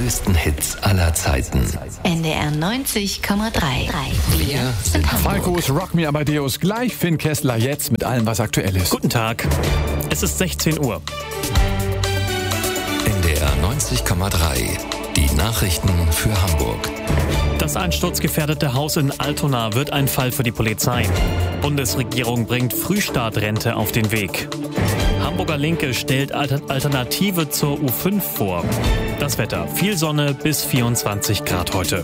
größten Hits aller Zeiten. NDR 90,3. Wir sind Hamburg. Falkos Rock Me Amadeus, gleich Finn Kessler jetzt mit allem, was aktuell ist. Guten Tag, es ist 16 Uhr. NDR 90,3. Die Nachrichten für Hamburg. Das einsturzgefährdete Haus in Altona wird ein Fall für die Polizei. Bundesregierung bringt Frühstartrente auf den Weg. Hamburger Linke stellt Alternative zur U5 vor. Das Wetter: viel Sonne bis 24 Grad heute.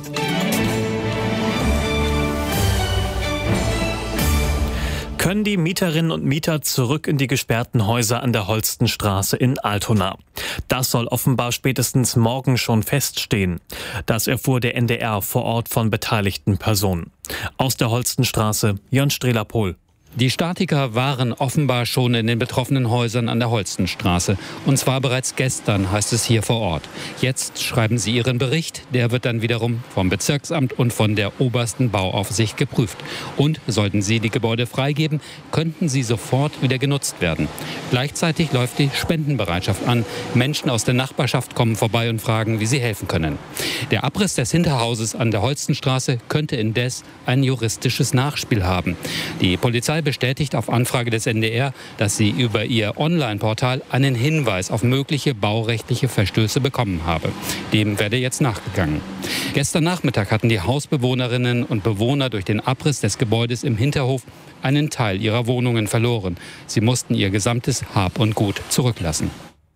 Können die Mieterinnen und Mieter zurück in die gesperrten Häuser an der Holstenstraße in Altona? Das soll offenbar spätestens morgen schon feststehen. Das erfuhr der NDR vor Ort von beteiligten Personen. Aus der Holstenstraße, Jörn Strehler-Pohl. Die Statiker waren offenbar schon in den betroffenen Häusern an der Holstenstraße. Und zwar bereits gestern, heißt es hier vor Ort. Jetzt schreiben sie ihren Bericht. Der wird dann wiederum vom Bezirksamt und von der obersten Bauaufsicht geprüft. Und sollten sie die Gebäude freigeben, könnten sie sofort wieder genutzt werden. Gleichzeitig läuft die Spendenbereitschaft an. Menschen aus der Nachbarschaft kommen vorbei und fragen, wie sie helfen können. Der Abriss des Hinterhauses an der Holstenstraße könnte indes ein juristisches Nachspiel haben. Die Polizei bestätigt auf Anfrage des NDR, dass sie über ihr Online-Portal einen Hinweis auf mögliche baurechtliche Verstöße bekommen habe. Dem werde jetzt nachgegangen. Gestern Nachmittag hatten die Hausbewohnerinnen und Bewohner durch den Abriss des Gebäudes im Hinterhof einen Teil ihrer Wohnungen verloren. Sie mussten ihr gesamtes Hab und Gut zurücklassen.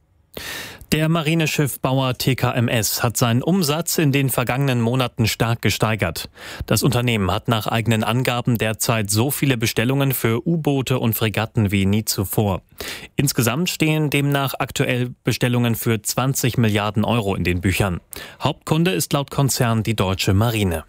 Der Marineschiffbauer TKMS hat seinen Umsatz in den vergangenen Monaten stark gesteigert. Das Unternehmen hat nach eigenen Angaben derzeit so viele Bestellungen für U-Boote und Fregatten wie nie zuvor. Insgesamt stehen demnach aktuell Bestellungen für 20 Milliarden Euro in den Büchern. Hauptkunde ist laut Konzern die deutsche Marine.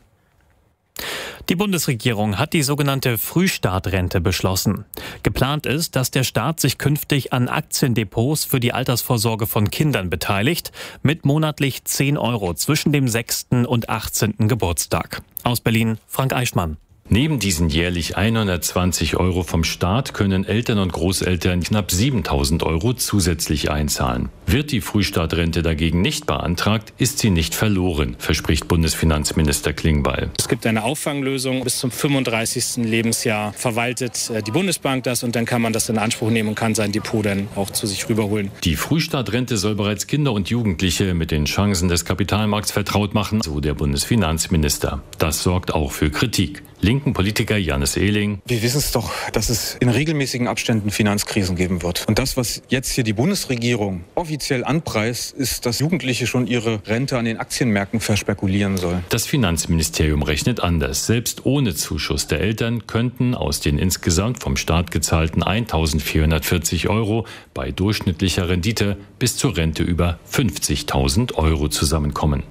Die Bundesregierung hat die sogenannte Frühstartrente beschlossen. Geplant ist, dass der Staat sich künftig an Aktiendepots für die Altersvorsorge von Kindern beteiligt, mit monatlich 10 Euro zwischen dem 6. und 18. Geburtstag. Aus Berlin, Frank Eichmann. Neben diesen jährlich 120 Euro vom Staat können Eltern und Großeltern knapp 7.000 Euro zusätzlich einzahlen. Wird die Frühstartrente dagegen nicht beantragt, ist sie nicht verloren, verspricht Bundesfinanzminister Klingbeil. Es gibt eine Auffanglösung. Bis zum 35. Lebensjahr verwaltet die Bundesbank das und dann kann man das in Anspruch nehmen und kann sein Depot dann auch zu sich rüberholen. Die Frühstartrente soll bereits Kinder und Jugendliche mit den Chancen des Kapitalmarkts vertraut machen, so der Bundesfinanzminister. Das sorgt auch für Kritik. Linken Politiker Jannis Ehling. Wir wissen es doch, dass es in regelmäßigen Abständen Finanzkrisen geben wird. Und das, was jetzt hier die Bundesregierung offiziell anpreist, ist, dass Jugendliche schon ihre Rente an den Aktienmärkten verspekulieren sollen. Das Finanzministerium rechnet anders. Selbst ohne Zuschuss der Eltern könnten aus den insgesamt vom Staat gezahlten 1.440 Euro bei durchschnittlicher Rendite bis zur Rente über 50.000 Euro zusammenkommen.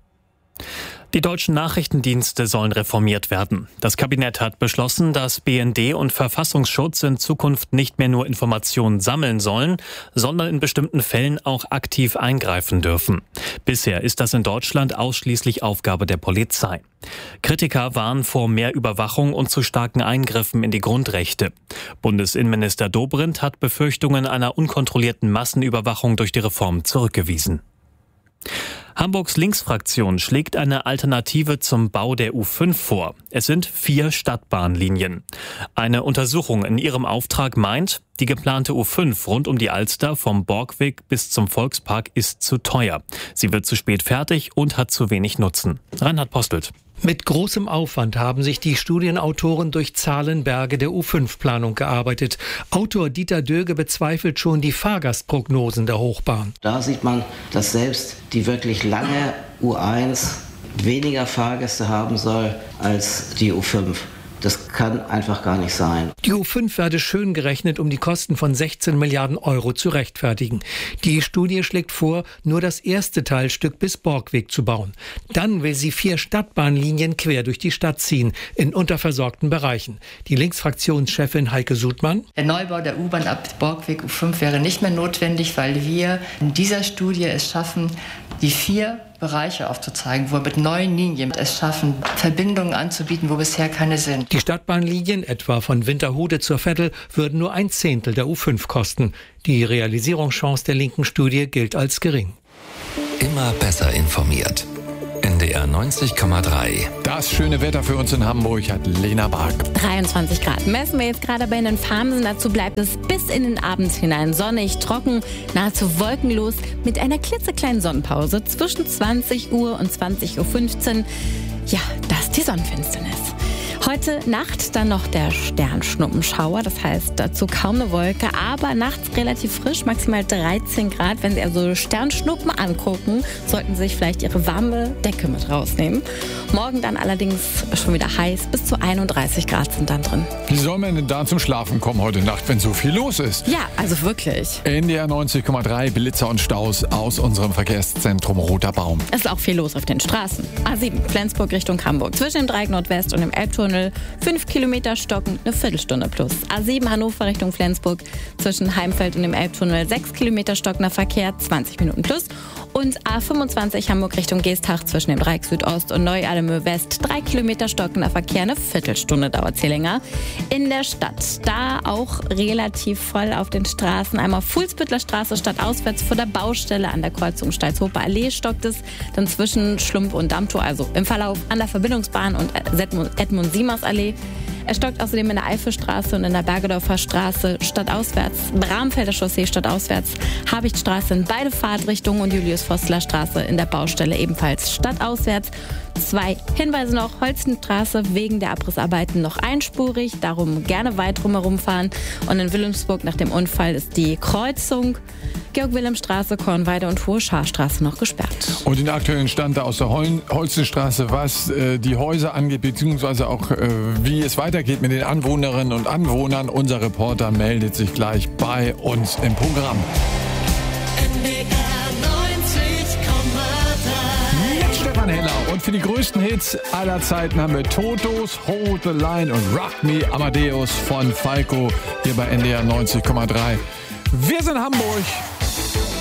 Die deutschen Nachrichtendienste sollen reformiert werden. Das Kabinett hat beschlossen, dass BND und Verfassungsschutz in Zukunft nicht mehr nur Informationen sammeln sollen, sondern in bestimmten Fällen auch aktiv eingreifen dürfen. Bisher ist das in Deutschland ausschließlich Aufgabe der Polizei. Kritiker warnen vor mehr Überwachung und zu starken Eingriffen in die Grundrechte. Bundesinnenminister Dobrindt hat Befürchtungen einer unkontrollierten Massenüberwachung durch die Reform zurückgewiesen. Hamburgs Linksfraktion schlägt eine Alternative zum Bau der U5 vor. Es sind 4 Stadtbahnlinien. Eine Untersuchung in ihrem Auftrag meint, die geplante U5 rund um die Alster vom Borgweg bis zum Volkspark ist zu teuer. Sie wird zu spät fertig und hat zu wenig Nutzen. Reinhard Postelt. Mit großem Aufwand haben sich die Studienautoren durch Zahlenberge der U5-Planung gearbeitet. Autor Dieter Döge bezweifelt schon die Fahrgastprognosen der Hochbahn. Da sieht man, dass selbst die wirklich lange U1 weniger Fahrgäste haben soll als die U5. Das kann einfach gar nicht sein. Die U5 werde schön gerechnet, um die Kosten von 16 Milliarden Euro zu rechtfertigen. Die Studie schlägt vor, nur das erste Teilstück bis Borgweg zu bauen. Dann will sie 4 Stadtbahnlinien quer durch die Stadt ziehen, in unterversorgten Bereichen. Die Linksfraktionschefin Heike Sudmann. Der Neubau der U-Bahn ab Borgweg U5 wäre nicht mehr notwendig, weil wir in dieser Studie es schaffen, die 4 Bereiche aufzuzeigen, wo wir mit neuen Linien es schaffen, Verbindungen anzubieten, wo bisher keine sind. Die Stadtbahnlinien, etwa von Winterhude zur Veddel, würden nur 1/10 der U5 kosten. Die Realisierungschance der linken Studie gilt als gering. Immer besser informiert. NDR 90,3. Das schöne Wetter für uns in Hamburg hat Lena Bark. 23 Grad messen wir jetzt gerade bei den Farmsen. Dazu bleibt es bis in den Abend hinein sonnig, trocken, nahezu wolkenlos mit einer klitzekleinen Sonnenpause zwischen 20 Uhr und 20.15 Uhr. Ja, das ist die Sonnenfinsternis. Heute Nacht dann noch der Sternschnuppenschauer, das heißt dazu kaum eine Wolke, aber nachts relativ frisch, maximal 13 Grad. Wenn Sie also Sternschnuppen angucken, sollten Sie sich vielleicht Ihre warme Decke mit rausnehmen. Morgen dann allerdings schon wieder heiß, bis zu 31 Grad sind dann drin. Wie soll man denn da zum Schlafen kommen heute Nacht, wenn so viel los ist? Ja, also wirklich. NDR 90,3, Blitzer und Staus aus unserem Verkehrszentrum Roter Baum. Es ist auch viel los auf den Straßen. A7, Flensburg Richtung Hamburg. Zwischen dem Dreieck Nordwest und dem Elbtunnel 5 Kilometer stocken, eine Viertelstunde plus. A7 Hannover Richtung Flensburg. Zwischen Heimfeld und dem Elbtunnel 6 Kilometer stockender Verkehr, 20 Minuten plus. Und A25 Hamburg Richtung Geestach zwischen dem Dreieck Südost und Neu-Alemö West 3 Kilometer stockender Verkehr, eine Viertelstunde dauert es hier länger. In der Stadt, da auch relativ voll auf den Straßen. Einmal Fuhlsbüttler Straße stadtauswärts vor der Baustelle an der Kreuzung Steilshofer Allee stockt es. Dann zwischen Schlump und Dammtor, also im Verlauf an der Verbindungsbahn und Edmund-Siemers Allee. Es stockt außerdem in der Eifelstraße und in der Bergedorfer Straße stadtauswärts, Bramfelder Chaussee stadtauswärts, Habichtstraße in beide Fahrtrichtungen und Julius-Vostler Straße in der Baustelle ebenfalls stadtauswärts. 2 Hinweise noch: Holzenstraße wegen der Abrissarbeiten noch einspurig, darum gerne weit drumherum fahren. Und in Wilhelmsburg nach dem Unfall ist die Kreuzung Georg-Wilhelm-Straße, Kornweide und Hohe Scharstraße noch gesperrt. Und den aktuellen Stand da aus der Holzenstraße, was die Häuser angeht, beziehungsweise auch wie es weitergeht mit den Anwohnerinnen und Anwohnern. Unser Reporter meldet sich gleich bei uns im Programm. Jetzt Stefan Heller. Und für die größten Hits aller Zeiten haben wir Totos, Hold the Line und Rock Me Amadeus von Falco hier bei NDR 90,3. Wir sind Hamburg.